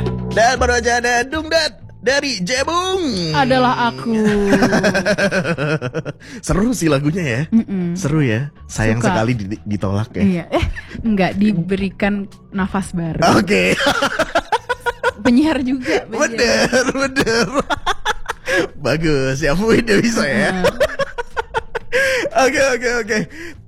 Dan baru aja ada Dungdat dari Jebung. Adalah aku. Seru sih lagunya ya. Seru ya. Sayang Suka. sekali ditolak ya. Iya, enggak diberikan nafas baru. Oke. Penyiar juga. Bener. Bagus ya, Fuin dia bisa ya. Oke.